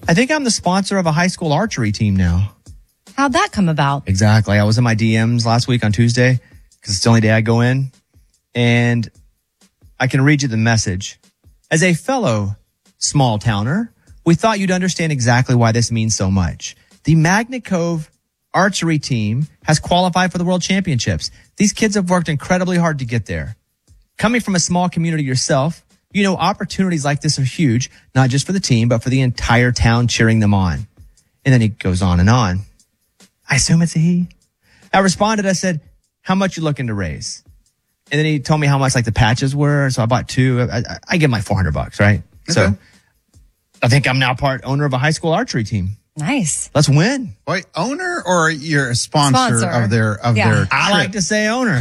I think I'm the sponsor of a high school archery team now. How'd that come about? Exactly. I was in my DMs last week on Tuesday because it's the only day I go in. And I can read you the message. As a fellow small towner, we thought you'd understand exactly why this means so much. The Magnet Cove archery team has qualified for the World Championships. These kids have worked incredibly hard to get there. Coming from a small community yourself, you know opportunities like this are huge, not just for the team, but for the entire town cheering them on. And then he goes on and on. I assume it's a he. I responded, I said, how much you looking to raise? And then he told me how much like the patches were. So I bought two. I give him like $400, right? Okay. So I think I'm now owner of a high school archery team. Nice. Let's win. Wait, owner or you're a sponsor. of their I like to say owner.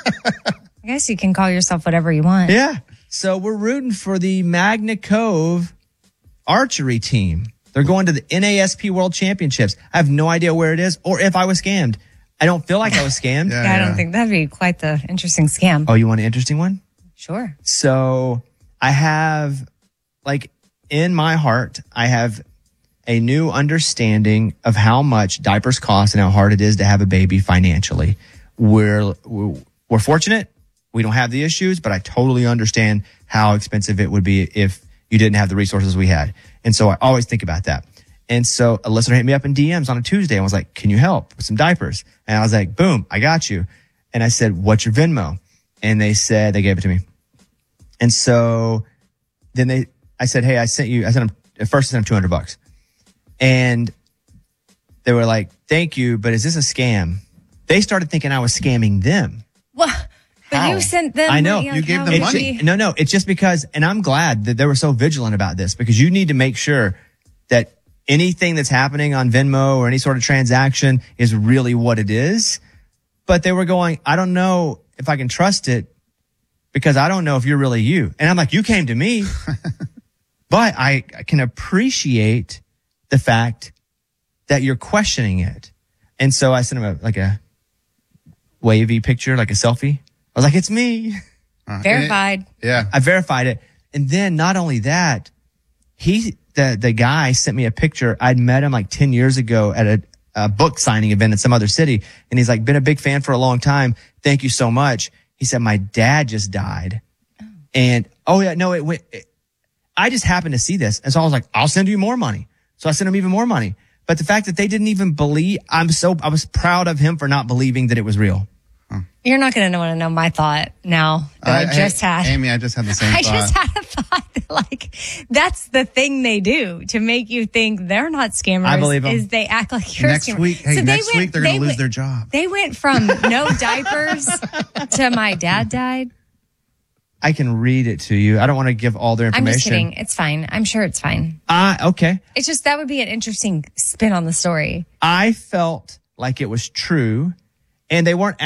I guess you can call yourself whatever you want. Yeah. So we're rooting for the Magnet Cove archery team. They're going to the NASP World Championships. I have no idea where it is or if I was scammed. I don't feel like I was scammed. I don't think that'd be quite the interesting scam. Oh, you want an interesting one? Sure. So I have, like, in my heart, I have a new understanding of how much diapers cost and how hard it is to have a baby financially. We're fortunate. We don't have the issues, but I totally understand how expensive it would be if you didn't have the resources we had. And so I always think about that. And so a listener hit me up in DMs on a Tuesday and was like, can you help with some diapers? And I was like, boom, I got you. And I said, what's your Venmo? And they said, they gave it to me. And so then I said, hey, I sent them $200. And they were like, thank you, but is this a scam? They started thinking I was scamming them. Well, but you sent them. I know. You gave them money. No, it's just because, and I'm glad that they were so vigilant about this because you need to make sure that anything that's happening on Venmo or any sort of transaction is really what it is. But they were going, I don't know if I can trust it because I don't know if you're really you. And I'm like, you came to me, but I can appreciate the fact that you're questioning it. And so I sent him a wavy picture, like a selfie. I was like, it's me. Verified. I verified it. And then not only that, the guy sent me a picture. I'd met him like 10 years ago at a book signing event in some other city. And he's like, been a big fan for a long time. Thank you so much. He said, my dad just died. And I just happened to see this. And so I was like, I'll send you more money. So I sent him even more money. But the fact that they didn't even believe, I was proud of him for not believing that it was real. You're not going to want to know my thought now that I just had. Amy, I just had the same thought. I just had a thought that, like, that's the thing they do to make you think they're not scammers. I believe them. Is they act like you're a scammer. Next week they're going to lose their job. They went from no diapers to my dad died. I can read it to you. I don't want to give all their information. I'm just kidding. It's fine. I'm sure it's fine. Okay. It's just that would be an interesting spin on the story. I felt like it was true, and they weren't